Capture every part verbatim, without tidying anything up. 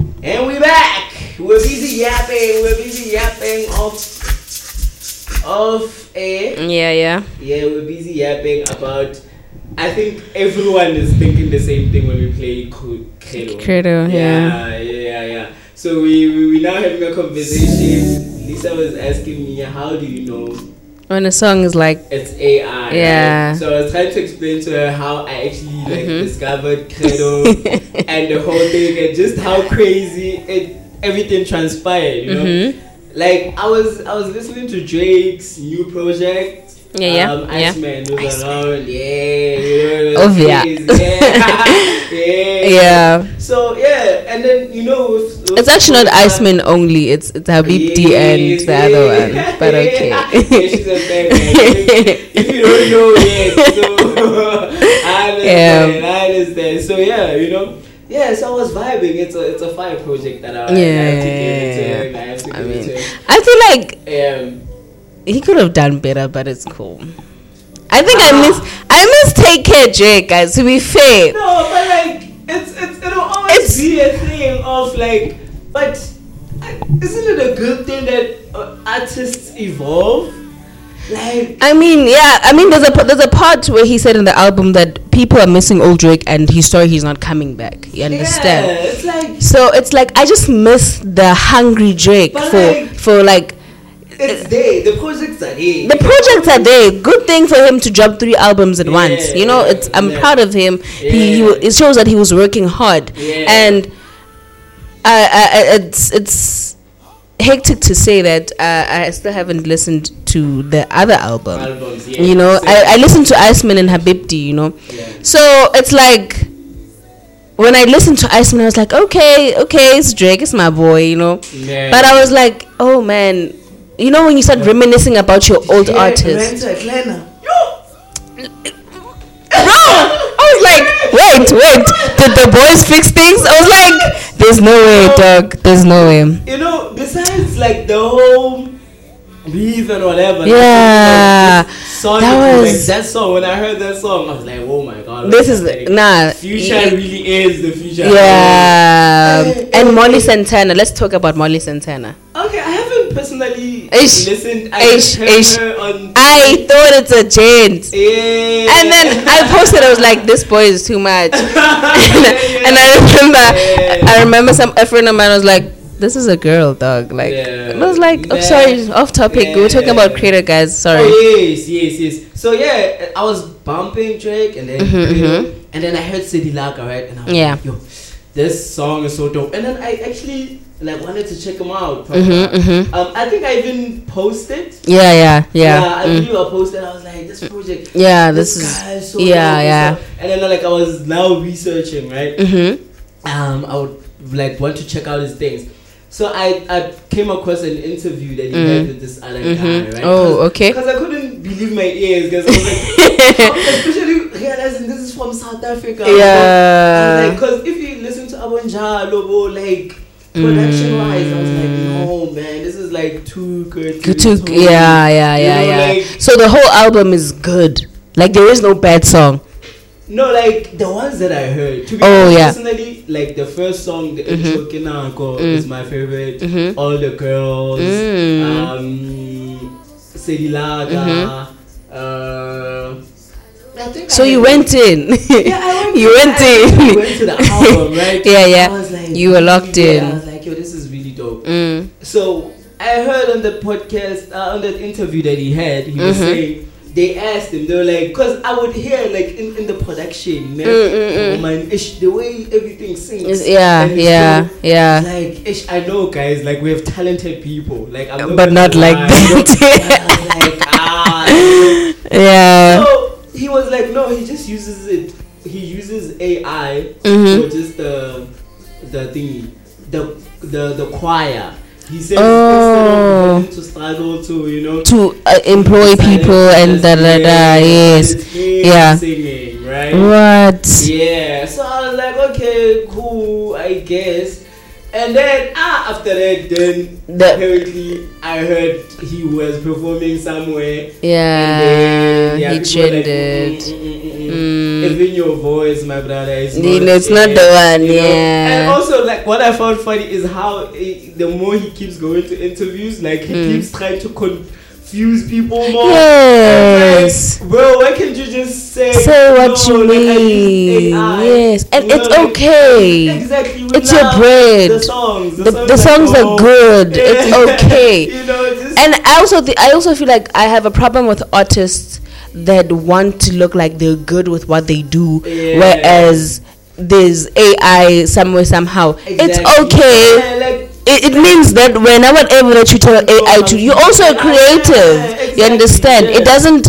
And we back. We're busy yapping. We're busy yapping of of a yeah yeah yeah. We're busy yapping about. I think everyone is thinking the same thing when we play Credo. Credo, yeah. Yeah, yeah, yeah. So we we we now having a conversation. Lisa was asking me, how do you know when a song is like it's A I? Yeah. Right? So I was trying to explain to her how I actually like Mm-hmm. discovered Credo and the whole thing, and just how crazy it everything transpired. You know, Mm-hmm. like I was I was listening to Drake's new project. Yeah, yeah, um, yeah. Iceman was Iceman. around, yeah, you know, Ovia. yeah, yeah, Yeah. So yeah, and then you know, with, with It's actually not uh, Iceman only. It's it's Habib D and the other one. But okay. Yeah, she's a fan, man. If, if you don't know yet, so I understand. Yeah. I understand. So yeah, you know. Yeah, so I was vibing. It's a it's a fire project that I, Yeah, I have to give it to yeah, him. I have to give I it mean, to him. I feel like Um, he could have done better, but it's cool. I think I miss I miss Take Care Drake, guys. To be fair, No, but like it's it's it'll always It's- be a thing of like, but uh, isn't it a good thing that uh, artists evolve? Like, I mean, yeah. I mean, there's a there's a part where he said in the album that people are missing old Drake, and he's sorry he's not coming back. You understand? yeah, it's like So it's like I just miss the hungry Drake But for like- for like it's there. The projects are there. the projects are there. Good thing for him to drop three albums at Yeah, once. You know, it's I'm yeah. proud of him. He, he Yeah. wa- it shows that he was working hard, Yeah. and I, I, I- it's it's hectic to say that uh, I still haven't listened to the other album. Albums, yeah. You know, So- I, I listened to Iceman and Habibti. You know, Yeah. so it's like when I listened to Iceman, I was like, okay, okay, it's Drake, it's my boy. You know, Yeah. but I was like, oh man. You know when you start reminiscing about your old Yeah, artist, Renta Atlanta. bro. I was like, wait, wait, did the boys fix things? I was like, there's no way, dog. There's no way. You know, besides like the whole beef and whatever. Yeah, like, this song, that like, was- that song. When I heard that song, I was like, oh my god. This what's is happening? nah. Future y- really is the future. Yeah, Eh, and eh, Molly eh. Santana. Let's talk about Molly Santana. Okay, I haven't personally Ish, listened. I ish, just heard ish. her on. I thought it's a gent. Yeah. And then I posted, I was like, this boy is too much. and, and I remember, Yeah. I remember some a friend of mine was like, this is a girl, dog. Like, Yeah. and I was like, oh, Yeah. sorry, off topic. We were talking about Yeah. creator, guys. Sorry. Oh, yes, yes, yes. So yeah, I was bumping Drake, and then Mhm, you know, mhm. and then I heard City Laka, right? And I was Yeah. like, yo, this song is so dope. And then I actually like wanted to check him out. proper. Mhm, mhm. Um, I think I even posted. Yeah, yeah, yeah. I Mm. believe I posted. I was like, this project. Yeah, this is. guy is so yeah, dope, yeah. so- And then like I was now researching, right? Mhm. um, I would like want to check out his things. So I, I came across an interview that he Mm. had with this other Mhm. guy, right? Oh, okay. Because I couldn't believe my ears, because I was like, especially realizing this is from South Africa. Yeah. Because if you listen to Abonja, Lobo, like production wise, I was like, no man, this is like too good. Good be to- true. yeah, yeah, You yeah, know, yeah. like- So the whole album is good. Like there is no bad song. No, like the ones that I heard. To be Oh, honest, yeah. personally, like the first song, the Mhm. intro Kinako, Mm. is my favorite. Mhm. All the girls, Mm. um, Sedilaga. Uh, I think So I you went in. Yeah, I went. You went I in. went to the album, right? Yeah, yeah. I was like, You were locked yeah, in. I was like, yo, this is really dope. Mm. So I heard on the podcast, uh, on that interview that he had, he was Mhm. saying, they asked him, they were like, because I would hear like in, in the production, man, Mm, mm, mm. oh man, ish, the way everything sings. Is- yeah, and it's yeah, so, yeah. Like, ish, I know, guys, like we have talented people, like, I'm But not gonna like lie, that. you know? I was like, ah. Yeah. So he was like, no, he just uses it. He uses A I Mhm. for just the the thingy, the the the choir. He says Oh. instead of having to struggle to, you know, To uh, employ people and da da da. Yes. it's him Yeah. singing, right? What? Yeah. So I was like, okay, cool, I guess. And then ah, after that, then The- apparently I heard he was performing somewhere. Yeah. And then, yeah, He people were like, trended. mm, mm, mm, mm, mm. even your voice, my brother, is You not, know, it's not yeah, the one, you know. yeah. And also, like, what I found funny is how eh, the more he keeps going to interviews, like, he Mm. keeps trying to confuse people more. Yes. Like, bro, why can't you just say, Say what no, you like, I use mean. A I. Yes. And You know, it's like, okay. Exactly. We It's your love bread. The songs. The, the songs like, are oh, good. It's yeah. okay. You know, just And I also th- I also feel like I have a problem with artists that want to look like they're good with what they do, Yeah. whereas there's A I somewhere somehow. It's Exactly. okay. Yeah, like, It, it means that whenever whatever that you tell A I to, you're also a creative. Yeah, exactly, You understand? yeah. It doesn't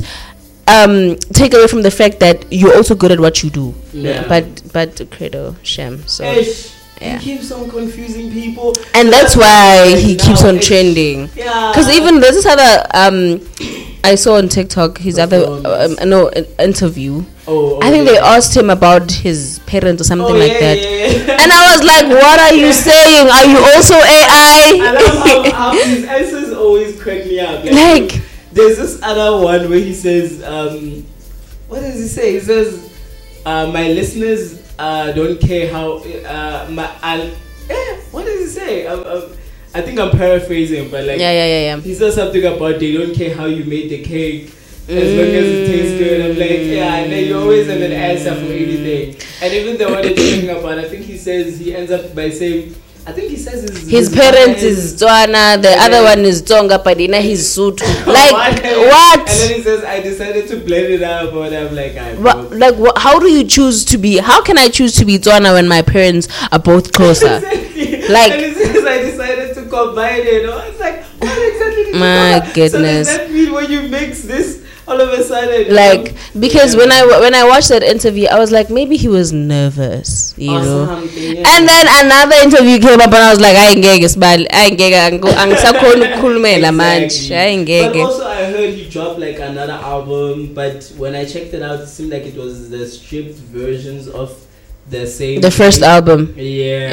um, take away from the fact that you're also good at what you do. Yeah. But but credo sham. So Ish. yeah. He keeps on confusing people, and So that's why like he now keeps on it's- trending. Yeah. Because even there's this other um, I saw on TikTok his other Performance. um, no in- interview. oh, I think okay. they asked him about his parents or something Oh, like yeah, that. yeah, yeah. And I was like, what are you saying? Are you also A I love I? how, how his answers always crack me up. Like- there's this other one where he says, um, what does he say? He says, uh, my listeners uh, don't care how, uh, my, I'll, eh, what does he say? Um, um, I think I'm paraphrasing, but like, yeah, yeah, yeah, yeah. he says something about they don't care how you made the cake as long as it tastes good. I'm like, yeah, and then you always have an answer for anything. And even the one that you're talking about, I think he says, he ends up by saying, I think he says his, His parents is Tswana, the Yeah. other one is Tonga, Padina, he's Sotho. Like, What? what? And then he says, I decided to blend it up, but I'm like, I Wha- like, wha- how do you choose to be? How can I choose to be Tswana when my parents are both closer? Exactly. Like- and he says, I decided to combine it. You know? It's like, what exactly did you My do? So goodness. does that mean when you mix this, all of a sudden, Like, um, because yeah. when I wa- when I watched that interview, I was like, maybe he was nervous, you Or know. something, yeah. And then another interview came up, and I was like, I ain't gay, smile, I ain't gay, angisakhona ukukhulumela manje, I ain't But gay. also, I heard he dropped like another album, but when I checked it out, it seemed like it was the stripped versions of the same. The first thing. album. Yeah.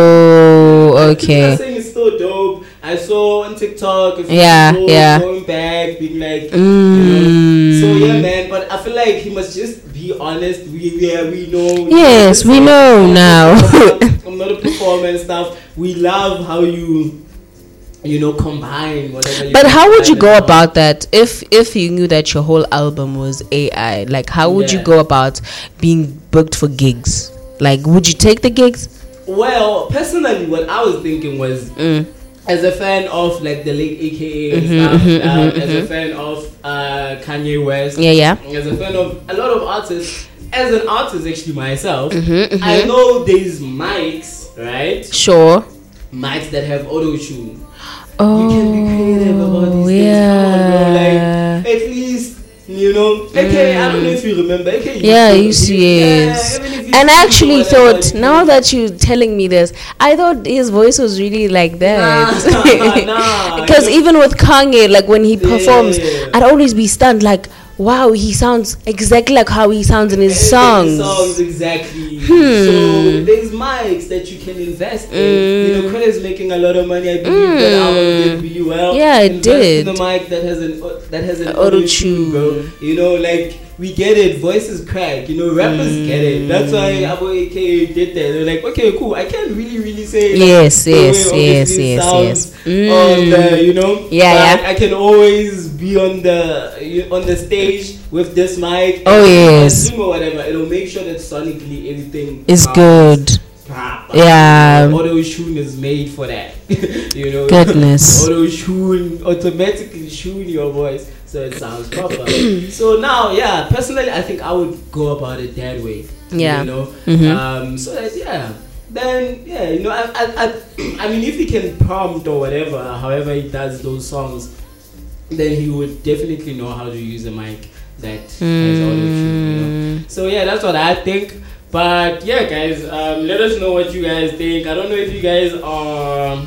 Oh, I'm okay. saying it's still dope. I saw on TikTok. If Yeah, people yeah. Going back, being like, Mm. you know. So yeah, man. But I feel like he must just be honest. We yeah, we know. Yes, we know now. I'm not a performer and stuff. We love how you, you know, combine whatever. You But how would you combine go and all. about that if if you knew that your whole album was A I? Like, how would you Yeah. go about being booked for gigs? Like, would you take the gigs? Well, personally, what I was thinking was, Mm. as a fan of like the late A K A and Mhm, stuff, mhm, um, mhm, as a mhm. fan of uh, Kanye West, Yeah, yeah. as a fan of a lot of artists, as an artist actually myself, Mhm, I mhm. know there's mics, right? Sure. Mics that have auto tune. Oh, You can be creative about these things. Come on, bro. yeah. Like, at least, you know, A K A, I don't know if you remember. A K A Yeah, used to- used to, he- yes. yeah, even if you And I speak or actually whatever, thought, you now can- that you're telling me this, I thought his voice was really like that. Nah, nah, Because you know- even with Kanye, like when he performs, Yeah. I'd always be stunned, like, wow, he sounds exactly like how he sounds in his His songs. songs exactly. Hmm. So there's mics that you can invest in. You know, Mm. Quentin's making a lot of money. I believe that album did really well. Yeah, it Invest in did. the mic that has an that has an Auto auto tune, bro. tune. You know, like we get it. Voices crack. You know, rappers get it. That's why Abo A K A did that. They're like, okay, cool. I can't really, really say. like, Yes, the way yes, obviously yes, it yes, sounds yes. On Mm. the, you know, Yeah, but yeah. I can always be on the you- on the stage with this mic. Oh, yes. Zoom or whatever. It'll make sure that sonically everything It's sounds good. proper. Yeah. Auto tune is made for that. You know. Goodness. Auto tune automatically tune your voice so it sounds proper. So now, yeah, personally, I think I would go about it that way. Yeah. You know. Mhm. Um. So that yeah. Then yeah, you know, I, I, I, I mean, if he can prompt or whatever, however he does those songs, then he would definitely know how to use a mic that has auto tune. You know. So yeah, that's what I think. But yeah, guys, um, let us know what you guys think. I don't know if you guys are.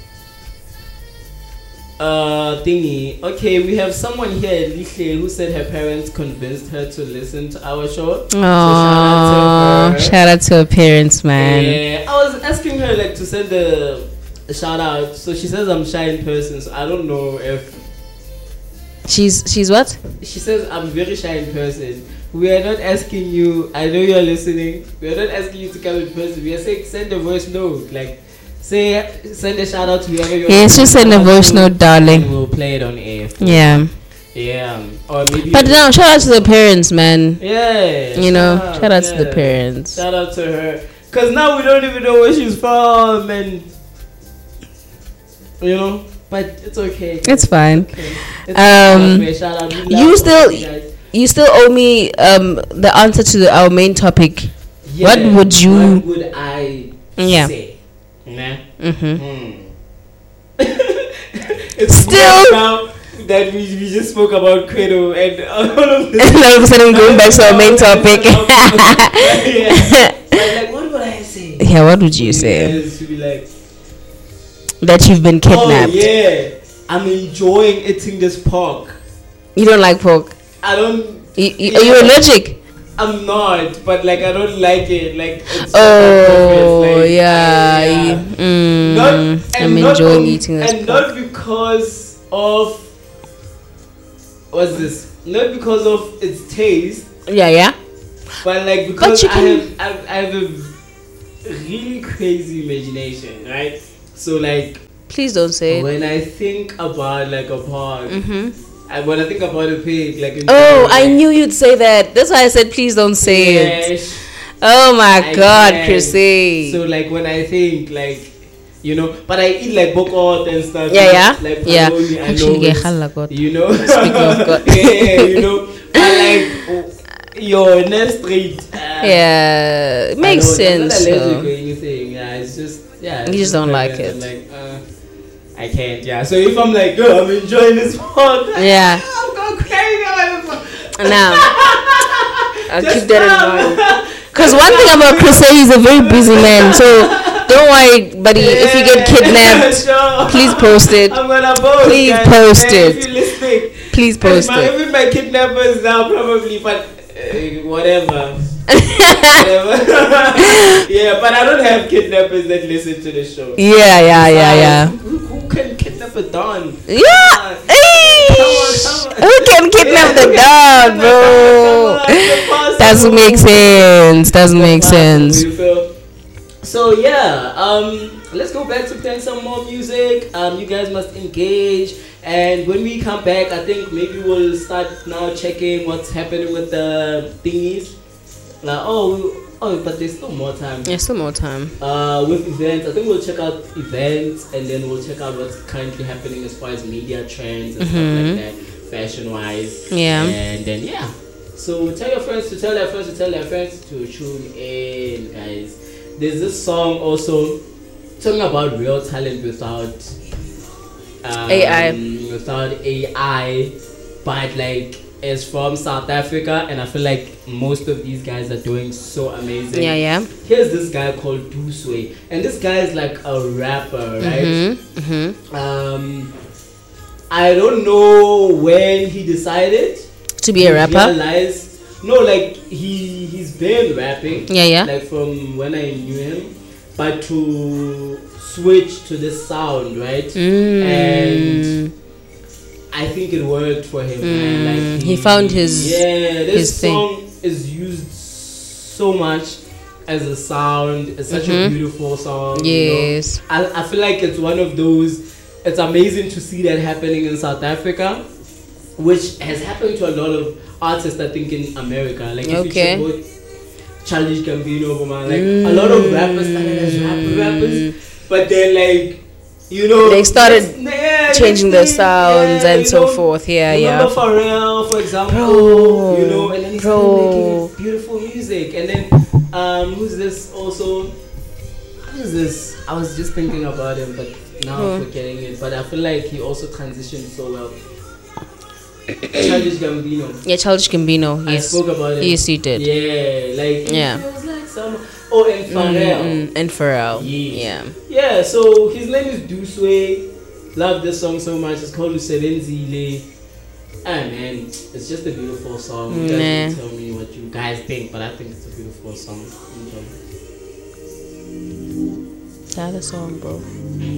Uh, thingy. Okay, we have someone here, Lishe, who said her parents convinced her to listen to our show. So Oh, shout out to her. shout out to her parents, man. Yeah, I was asking her like to send a, a shout out. So she says I'm shy in person. So I don't know if She's she's what? she says I'm very shy in person. we are not asking you. I know you're listening. We are not asking you to come in person. We are saying send a voice note. Like, say, send a shout out to whoever you're. Yes, just send a voice note, darling. We'll play it on air. Yeah. Yeah. Or maybe. But no, shout out to the parents, man. Yeah. You know, shout out, shout out yeah. to the parents. Shout out to her. Cause now we don't even know where she's from, and you know. But it's okay. It's fine. Okay. It's Um, okay. Shout out. We love you all still- you guys. You still owe me um the answer to the, our main topic. Yeah, what would you- What would I Yeah. say? Nah. Mm-hmm. Hmm. it's Still- weird now that we, we just spoke about Credo and all of this. And all of a sudden going back to our main topic. Yeah. But like, what would I say? Yeah, what would you say? Yes, to be like, That you've been kidnapped. oh yeah, I'm enjoying eating this pork. You don't like pork. I don't. You, you, Yeah. Are you allergic? I'm not, but like I don't like it. Like it's Oh, like, yeah. I- you- mm, Not, I'm and not enjoying on- eating this and pork. not because of what's this? Not because of its taste, Yeah, yeah. but like because you I can- have I, I have a really crazy imagination, right? So like Please don't say it. when I think about like a pork, Mm-hmm. I, when I think about a pig, like in Oh, general, I like, knew you'd say that. That's why I said please don't say it. yes, Oh my I God, can. Chrissy. So like when I think like, you know, but I eat like bokot and stuff. Yeah, you know, yeah, like yeah. paloni, I Actually, know yeah, it's- khala God. you know. Speaking of God. yeah, you know, but like oh, your next street. Uh, Yeah, it makes I don't- I'm not sense. allergic So. or anything. Yeah, it's just yeah. You it's just don't like preference. it. I'm like, uh, I can't. Yeah. So if I'm like, yo, I'm enjoying this part. Yeah. I'm going crazy. Now, I'll Just keep that in stop. mind. Because one thing about Chris, he's a very busy man. So don't worry, buddy. If you get kidnapped, Sure. please post it. I'm gonna post. Please guys. post Hey, it. If you're listening, Please and post my, it. even my kidnappers now probably, but uh, whatever. whatever. Yeah, but I don't have kidnappers that listen to the show. Yeah, yeah, yeah, yeah. Who, who can kidnap a don? Yeah. Come on, come on. Who can kidnap the dog, bro? Doesn't make sense. Doesn't make sense. You feel? So yeah, um, let's go back to playing some more music. Um, you guys must engage, and when we come back, I think maybe we'll start now checking what's happening with the thingies. Like oh, we, oh, but there's still more time. Yeah, still more time. Uh, with events, I think we'll check out events, and then we'll check out what's currently happening as far as media trends and Mhm. stuff like that, fashion wise. Yeah. And then yeah. So tell your friends to tell their friends to tell their friends to tune in, guys. There's this song also talking about real talent without um, A I. without A I, but like it's from South Africa, and I feel like most of these guys are doing so amazing. Yeah, yeah. Here's this guy called Duswe, and this guy is like a rapper, right? Mm-hmm. Mm-hmm. Um, I don't know when he decided To be a he rapper. realized- no, like he he's been rapping. Yeah, yeah. Like from when I knew him, but to switch to this sound, right? Mm. And I think it worked for him. Man. Mm, Like he found his- yeah. This his thing. song is used so much as a sound. It's such a Mhm. beautiful song. you know. Yes. I I feel like it's one of those. It's amazing to see that happening in South Africa, which has happened to a lot of artists. I think in America, like if Okay. you check out Childish Gambino, man, like a lot of rappers started as rap rappers, but then like you know They started next- yeah, Changing next their thing, sounds yeah, and you so know, forth. Yeah, Remember yeah. Pharrell, for example, Bro, you know, and then he's bro. still making beautiful music. And then um, who's this also? Who's this? I was just thinking about him, but now I'm Who? forgetting it. But I feel like he also transitioned so well. Childish Gambino. Yeah, Childish Gambino. I Yes. spoke about him. Yes, you did. Yeah, like Yeah. It feels like some. Oh, and Pharrell. Mm, and Pharrell. Yes. Yeah. Yeah, so his name is Duswe. Love this song so much. It's called Usebenzile. Ah man, it's just a beautiful song. You guys Nah. can tell me what you guys think, but I think it's a beautiful song. Enjoy. That song, bro.